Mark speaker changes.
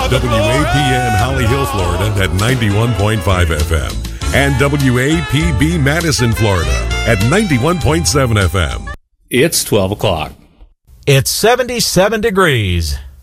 Speaker 1: WAPN Holly Hill, Florida at 91.5 FM. And WAPB Madison, Florida at 91.7 FM.
Speaker 2: It's 12 o'clock.
Speaker 3: It's 77 degrees.